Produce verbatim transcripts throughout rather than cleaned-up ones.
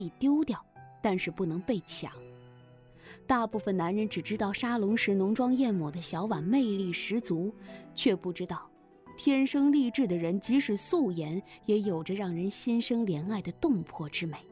以丢掉，但是不能被抢。大部分男人只知道沙龙时浓妆艳抹的小婉魅力十足，却不知道天生丽质的人即使素颜也有着让人心生怜爱的动魄之美。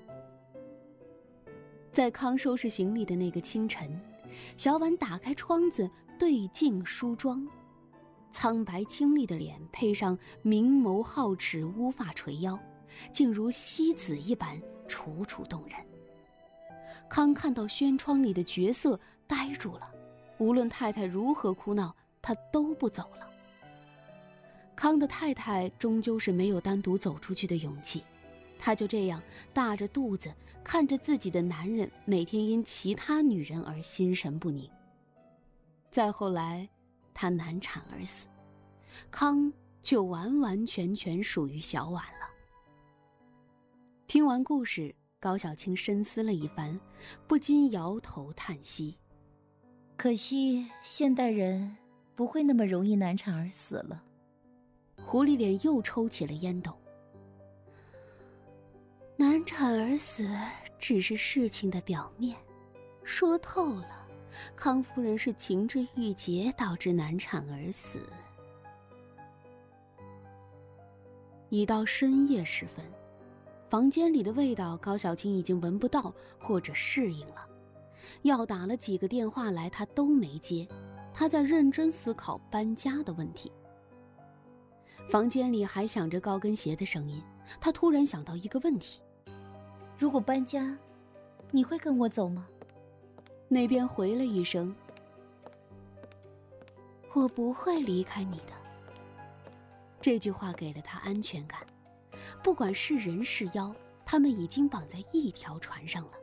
在康收拾行李的那个清晨，小婉打开窗子对镜梳妆，苍白清丽的脸配上明眸皓齿乌发垂腰，竟如西子一般楚楚动人。康看到轩窗里的角色呆住了，无论太太如何哭闹，他都不走了。康的太太终究是没有单独走出去的勇气，她就这样大着肚子看着自己的男人每天因其他女人而心神不宁。再后来她难产而死，康就完完全全属于小婉了。听完故事，高小青深思了一番，不禁摇头叹息。 可惜现代人不会那么容易难产而死了。 狐狸脸又抽起了烟斗。难产而死只是事情的表面，说透了，康夫人是情志郁结导致难产而死。已到深夜时分，房间里的味道高小青已经闻不到或者适应了，要打了几个电话来她都没接，她在认真思考搬家的问题。房间里还响着高跟鞋的声音，她突然想到一个问题： 如果搬家，你会跟我走吗？ 那边回了一声：我不会离开你的。这句话给了她安全感，不管是人是妖，他们已经绑在一条船上了。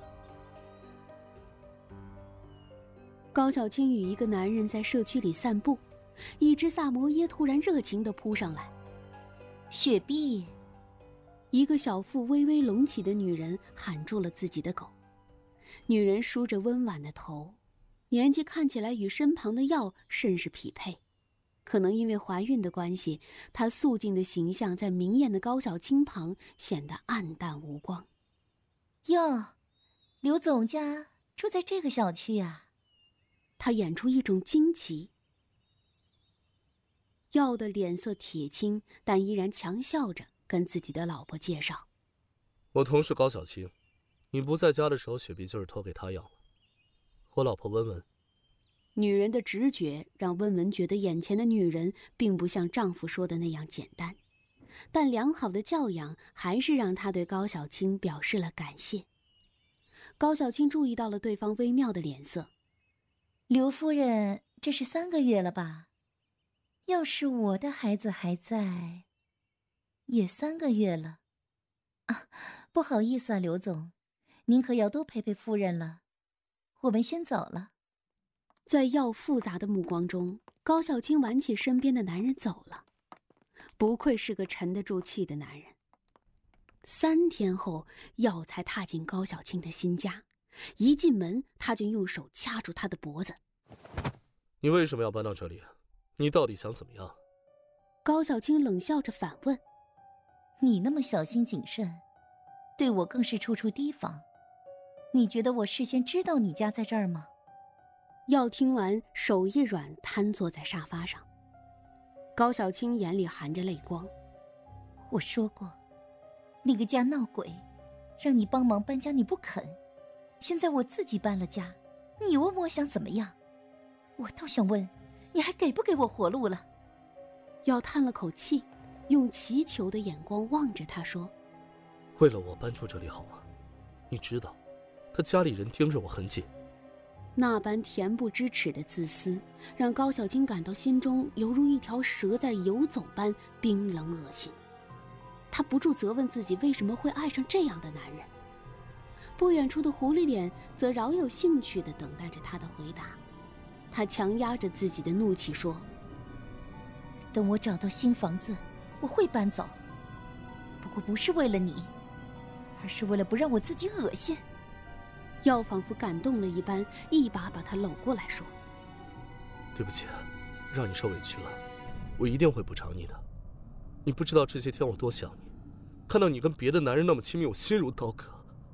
高小青与一个男人在社区里散步，一只萨摩耶突然热情地扑上来。 雪碧！ 一个小腹微微隆起的女人喊住了自己的狗。女人梳着温婉的头，年纪看起来与身旁的药甚是匹配。可能因为怀孕的关系，她素净的形象在明艳的高小青旁显得暗淡无光。 哟，刘总家住在这个小区啊？ 她演出一种惊奇。药的脸色铁青，但依然强笑着跟自己的老婆介绍： 我同事高小青，你不在家的时候，雪碧就是托给她养了。我老婆温文。 女人的直觉让温文觉得眼前的女人并不像丈夫说的那样简单，但良好的教养还是让她对高小青表示了感谢。高小青注意到了对方微妙的脸色。 刘夫人，这是三个月了吧？要是我的孩子还在，也三个月了。啊，不好意思啊，刘总，您可要多陪陪夫人了。我们先走了。 在药复杂的目光中，高小青挽起身边的男人走了。不愧是个沉得住气的男人。三天后，药才踏进高小青的新家，一进门，他就用手掐住他的脖子。 你为什么要搬到这里？你到底想怎么样？ 高小青冷笑着反问。 你那么小心谨慎，对我更是处处提防。你觉得我事先知道你家在这儿吗？ 药听完，手一软，瘫坐在沙发上。高小青眼里含着泪光。 我说过，那个家闹鬼，让你帮忙搬家你不肯。现在我自己搬了家，你问我想怎么样？我倒想问，你还给不给我活路了？ 药叹了口气，用祈求的眼光望着他说： 为了我搬出这里好吗？你知道，他家里人盯着我很紧。 那般恬不知耻的自私，让高小青感到心中犹如一条蛇在游走般冰冷恶心。她不住责问自己为什么会爱上这样的男人。不远处的狐狸脸则饶有兴趣地等待着她的回答。他强压着自己的怒气说： 等我找到新房子，我会搬走。不过不是为了你，而是为了不让我自己恶心。 药仿佛感动了一般，一把把他搂过来说： 对不起，让你受委屈了，我一定会补偿你的。你不知道这些天我多想你，看到你跟别的男人那么亲密，我心如刀割。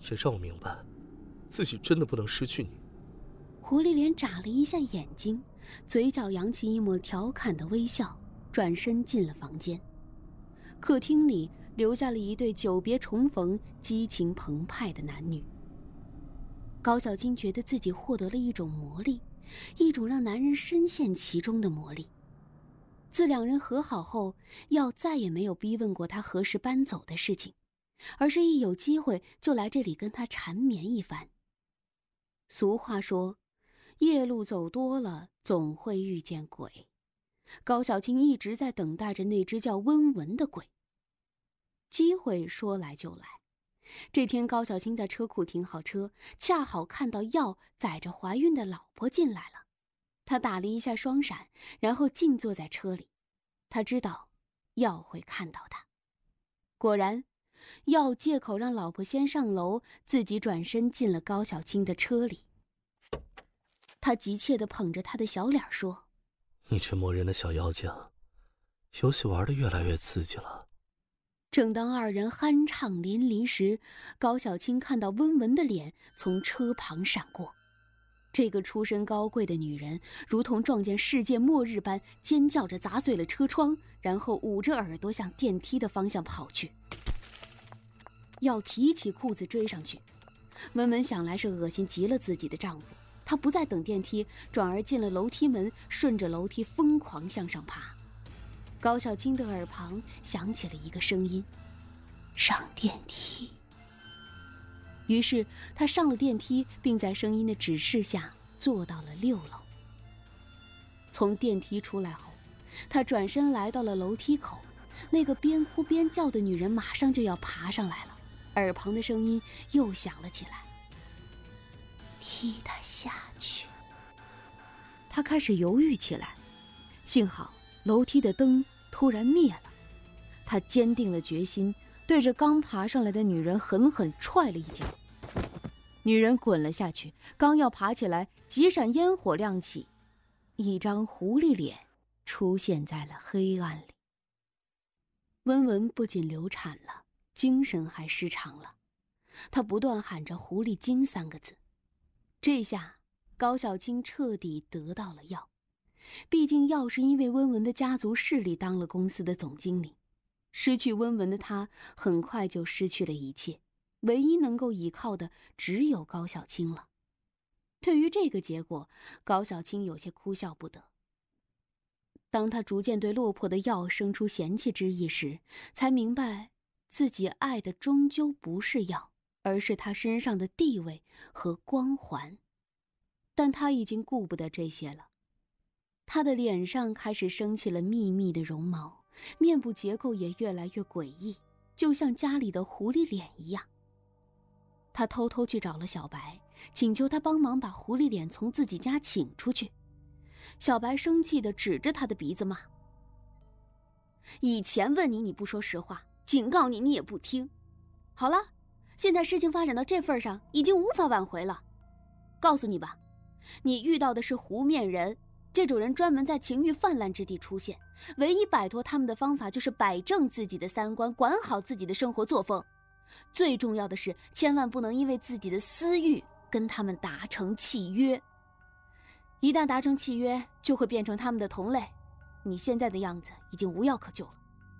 也让我明白，自己真的不能失去你。 狐狸脸眨了一下眼睛，嘴角扬起一抹调侃的微笑，转身进了房间。客厅里留下了一对久别重逢、激情澎湃的男女。高小青觉得自己获得了一种魔力，一种让男人深陷其中的魔力。自两人和好后，耀再也没有逼问过他何时搬走的事情，而是一有机会就来这里跟他缠绵一番。俗话说，夜路走多了，总会遇见鬼。高小青一直在等待着那只叫温文的鬼。机会说来就来，这天高小青在车库停好车，恰好看到耀载着怀孕的老婆进来了。他打了一下双闪，然后静坐在车里。他知道耀会看到他。果然，耀借口让老婆先上楼，自己转身进了高小青的车里。他急切地捧着她的小脸说：“ 你这磨人的小妖精，游戏玩得越来越刺激了。” 正当二人酣畅淋漓时，高小青看到温文的脸从车旁闪过。这个出身高贵的女人如同撞见世界末日般尖叫着砸碎了车窗，然后捂着耳朵向电梯的方向跑去。要提起裤子追上去，温文想来是恶心极了自己的丈夫，她不再等电梯，转而进了楼梯门，顺着楼梯疯狂向上爬。高小青的耳旁响起了一个声音：“上电梯。”于是她上了电梯，并在声音的指示下坐到了六楼。从电梯出来后，她转身来到了楼梯口，那个边哭边叫的女人马上就要爬上来了，耳旁的声音又响了起来：“踢她下去。”她开始犹豫起来，幸好楼梯的灯突然灭了。她坚定了决心，对着刚爬上来的女人狠狠踹了一脚。女人滚了下去，刚要爬起来，几闪烟火亮起，一张狐狸脸出现在了黑暗里。温文不仅流产了，精神还失常了。她不断喊着“狐狸精”三个字。这下高小青彻底得到了药。毕竟药是因为温文的家族势力当了公司的总经理，失去温文的他很快就失去了一切，唯一能够依靠的只有高小青了。对于这个结果，高小青有些哭笑不得。当他逐渐对落魄的药生出嫌弃之意时，才明白自己爱的终究不是药，而是他身上的地位和光环。但他已经顾不得这些了。他的脸上开始生起了密密的绒毛，面部结构也越来越诡异，就像家里的狐狸脸一样。他偷偷去找了小白，请求他帮忙把狐狸脸从自己家请出去。小白生气地指着他的鼻子骂：“以前问你你不说实话，警告你你也不听。好了，现在事情发展到这份上，已经无法挽回了。告诉你吧，你遇到的是狐面人，这种人专门在情欲泛滥之地出现，唯一摆脱他们的方法就是摆正自己的三观，管好自己的生活作风。最重要的是，千万不能因为自己的私欲跟他们达成契约。一旦达成契约，就会变成他们的同类。你现在的样子已经无药可救了。”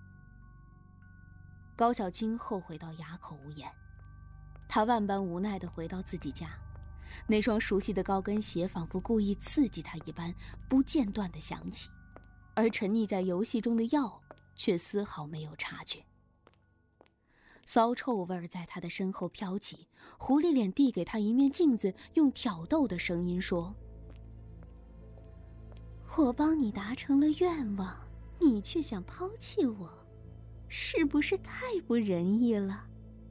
高小青后悔到哑口无言，她万般无奈地回到自己家。那双熟悉的高跟鞋仿佛故意刺激他一般，不间断地响起，而沉溺在游戏中的药却丝毫没有察觉。骚臭味在他的身后飘起，狐狸脸递给他一面镜子，用挑逗的声音说：“我帮你达成了愿望，你却想抛弃我，是不是太不仁义了？”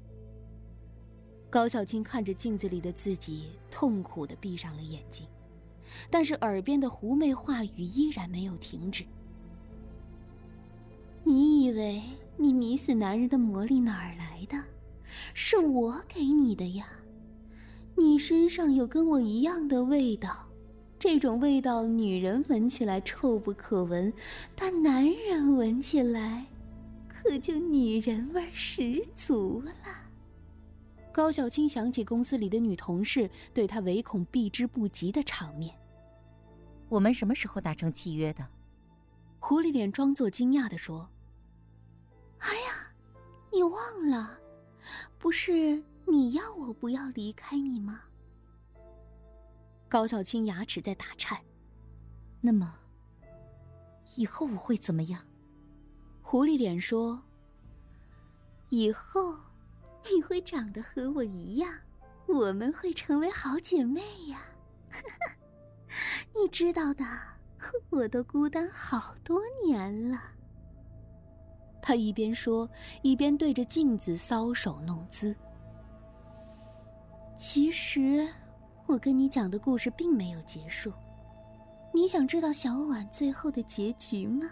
高小青看着镜子里的自己，痛苦地闭上了眼睛，但是耳边的狐媚话语依然没有停止。“你以为你迷死男人的魔力哪儿来的？是我给你的呀！你身上有跟我一样的味道，这种味道女人闻起来臭不可闻，但男人闻起来可就女人味十足了。” 高小青想起公司里的女同事对他唯恐避之不及的场面。 我们什么时候达成契约的？ 狐狸脸装作惊讶地说：哎呀，你忘了，不是你要我不要离开你吗？高小青牙齿在打颤。 那么以后我会怎么样？ 狐狸脸说：以后你会长得和我一样，我们会成为好姐妹呀。你知道的，我都孤单好多年了。他一边说，一边对着镜子搔首弄姿。其实我跟你讲的故事并没有结束，你想知道小婉最后的结局吗？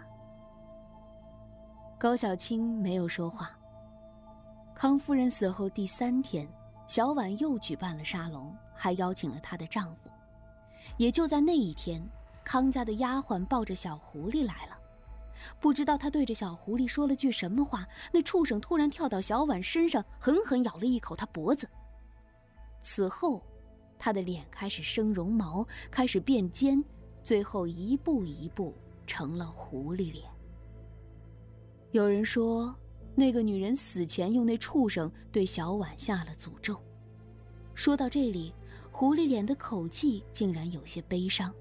高小青没有说话。康夫人死后第三天，小婉又举办了沙龙，还邀请了她的丈夫。也就在那一天，康家的丫鬟抱着小狐狸来了。不知道她对着小狐狸说了句什么话，那畜生突然跳到小婉身上，狠狠咬了一口她脖子。此后，她的脸开始生绒毛，开始变尖，最后一步一步成了狐狸脸。有人说，那个女人死前用那畜生对小婉下了诅咒。说到这里，狐狸脸的口气竟然有些悲伤。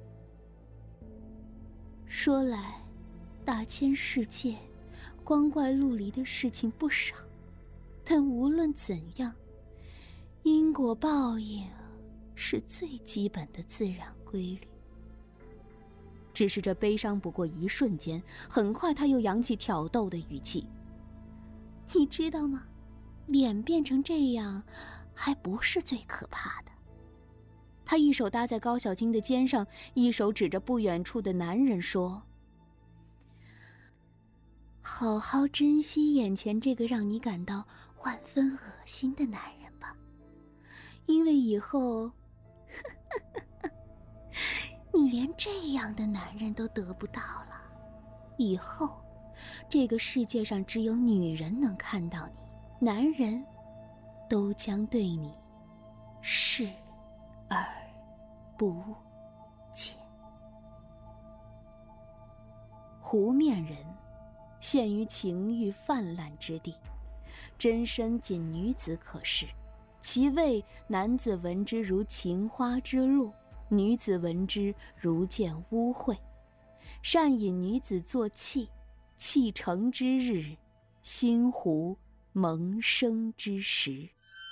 说来，大千世界，光怪陆离的事情不少，但无论怎样，因果报应是最基本的自然规律。只是这悲伤不过一瞬间，很快他又扬起挑逗的语气：你知道吗？脸变成这样还不是最可怕的。他一手搭在高小青的肩上，一手指着不远处的男人说：好好珍惜眼前这个让你感到万分恶心的男人吧，因为以后你连这样的男人都得不到了。以后这个世界上只有女人能看到你，男人都将对你视而不见。湖面人陷于情欲泛滥之地，真身仅女子可视，其味男子闻之如情花之露，女子闻之如见污秽。善引女子作器，器成之日，新湖萌生之时。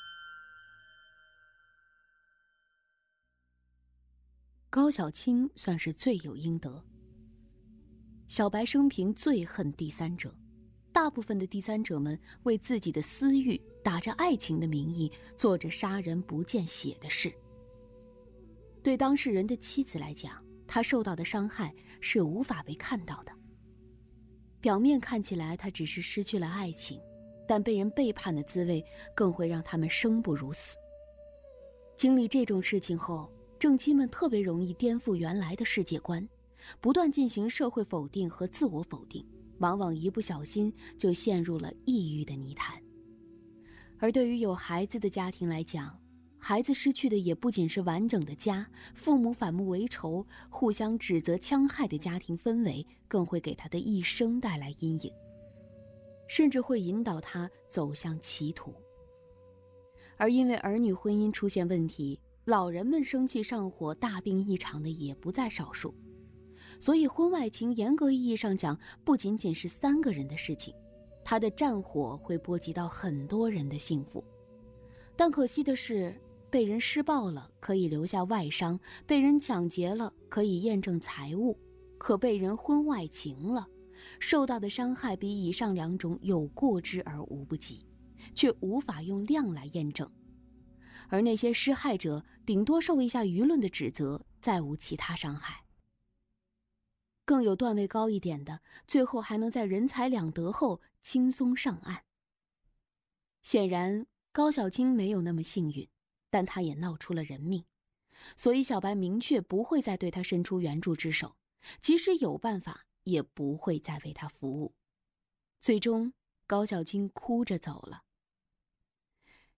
高小青算是罪有应得。小白生平最恨第三者，大部分的第三者们为自己的私欲，打着爱情的名义，做着杀人不见血的事。对当事人的妻子来讲，她受到的伤害是无法被看到的。表面看起来她只是失去了爱情，但被人背叛的滋味更会让他们生不如死。经历这种事情后，正妻们特别容易颠覆原来的世界观，不断进行社会否定和自我否定，往往一不小心就陷入了抑郁的泥潭。而对于有孩子的家庭来讲，孩子失去的也不仅是完整的家，父母反目为仇，互相指责戕害的家庭氛围，更会给他的一生带来阴影，甚至会引导他走向歧途。而因为儿女婚姻出现问题，老人们生气上火、大病一场的也不在少数。所以婚外情严格意义上讲，不仅仅是三个人的事情，它的战火会波及到很多人的幸福。但可惜的是，被人施暴了可以留下外伤，被人抢劫了可以验证财物，可被人婚外情了，受到的伤害比以上两种有过之而无不及，却无法用量来验证。而那些施害者顶多受一下舆论的指责，再无其他伤害。更有段位高一点的，最后还能在人财两得后轻松上岸。显然高小青没有那么幸运，但他也闹出了人命，所以小白明确不会再对他伸出援助之手，即使有办法也不会再为他服务。最终高小青哭着走了。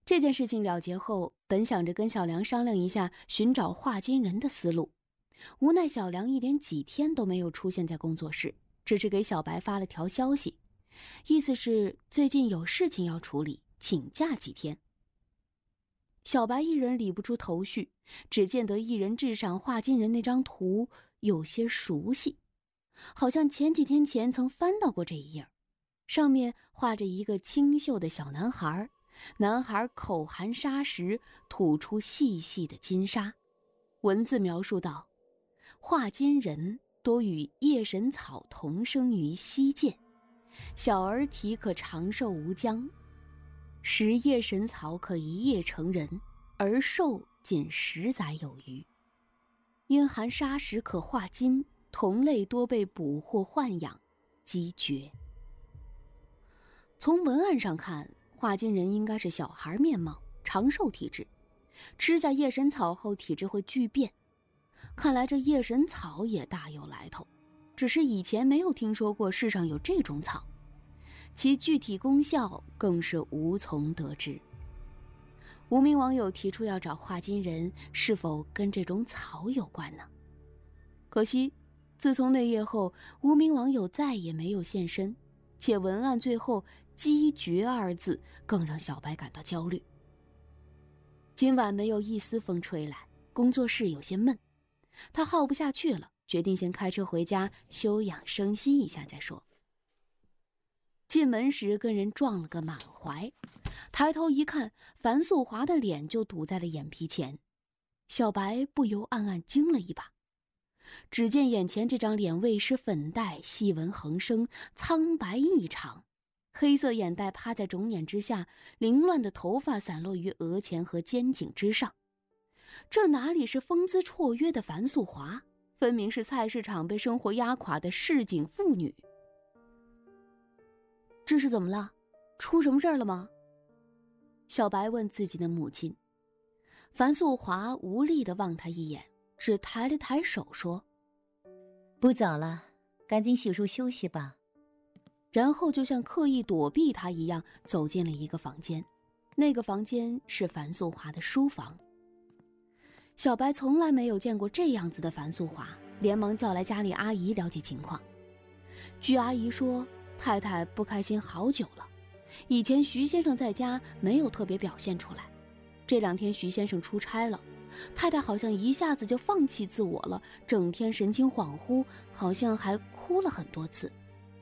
这件事情了结后，本想着跟小梁商量一下寻找画金人的思路，无奈小梁一连几天都没有出现在工作室，只是给小白发了条消息，意思是最近有事情要处理，请假几天。小白一人理不出头绪，只见得一人志上画金人那张图有些熟悉，好像前几天前曾翻到过这一页，上面画着一个清秀的小男孩，男孩口含沙石，吐出细细的金沙。文字描述道：画金人多与夜神草同生于溪涧，小儿体可长寿无疆，食夜神草可一夜成人，而寿仅十载有余。因含沙石可化金，同类多被捕获豢养，击绝。从文案上看，画金人应该是小孩面貌，长寿体质，吃下夜神草后体质会巨变。看来这夜神草也大有来头，只是以前没有听说过世上有这种草，其具体功效更是无从得知。无名网友提出要找画金人，是否跟这种草有关呢？可惜自从那夜后，无名网友再也没有现身，且文案最后击绝二字更让小白感到焦虑。今晚没有一丝风吹来，工作室有些闷，他耗不下去了，决定先开车回家休养生息一下再说。进门时跟人撞了个满怀，抬头一看，樊素华的脸就堵在了眼皮前，小白不由暗暗惊了一把。只见眼前这张脸未施粉黛，细纹横生，苍白异常，黑色眼袋趴在肿眼之下，凌乱的头发散落于额前和肩颈之上。这哪里是风姿绰约的樊素华，分明是菜市场被生活压垮的市井妇女。这是怎么了？出什么事儿了吗？小白问自己的母亲。樊素华无力地望他一眼，只抬了抬手说： 不早了，赶紧洗漱休息吧。 然后就像刻意躲避他一样，走进了一个房间。那个房间是樊素华的书房。小白从来没有见过这样子的樊素华，连忙叫来家里阿姨了解情况。据阿姨说，太太不开心好久了，以前徐先生在家没有特别表现出来，这两天徐先生出差了，太太好像一下子就放弃自我了，整天神情恍惚，好像还哭了很多次。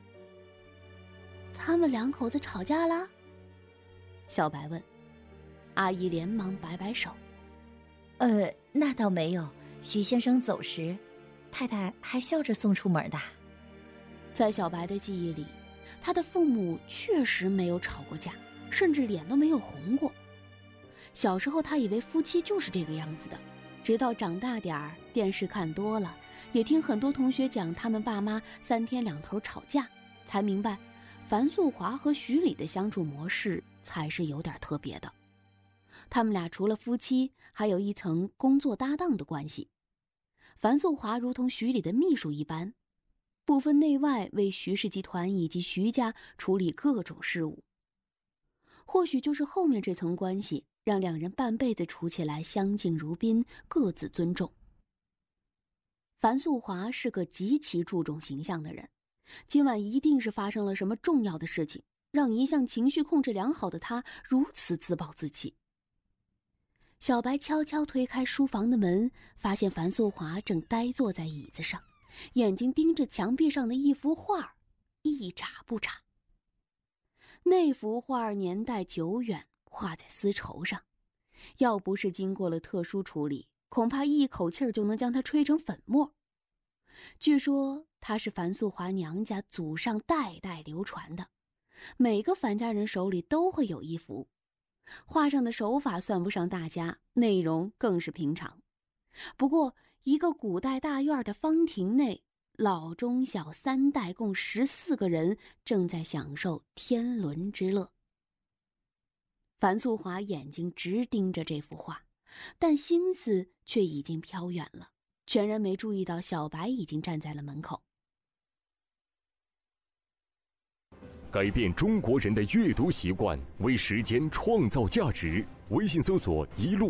他们两口子吵架啦？小白问。阿姨连忙摆摆手： 呃，那倒没有，徐先生走时，太太还笑着送出门的。 在小白的记忆里，他的父母确实没有吵过架，甚至脸都没有红过。小时候他以为夫妻就是这个样子的，直到长大点儿，电视看多了，也听很多同学讲他们爸妈三天两头吵架，才明白樊素华和徐礼的相处模式才是有点特别的。他们俩除了夫妻，还有一层工作搭档的关系。樊素华如同徐礼的秘书一般，不分内外为徐氏集团以及徐家处理各种事务。或许就是后面这层关系，让两人半辈子处起来相敬如宾，各自尊重。樊素华是个极其注重形象的人，今晚一定是发生了什么重要的事情，让一向情绪控制良好的他如此自暴自弃。小白悄悄推开书房的门，发现樊素华正呆坐在椅子上，眼睛盯着墙壁上的一幅画，一眨不眨。那幅画年代久远，画在丝绸上，要不是经过了特殊处理，恐怕一口气儿就能将它吹成粉末。据说它是樊素华娘家祖上代代流传的，每个樊家人手里都会有一幅。画上的手法算不上大家，内容更是平常。不过一个古代大院的方亭内，老中小三代共十四个人正在享受天伦之乐。樊素华眼睛直盯着这幅画，但心思却已经飘远了，全然没注意到小白已经站在了门口。 改变中国人的阅读习惯，为时间创造价值。微信搜索“一路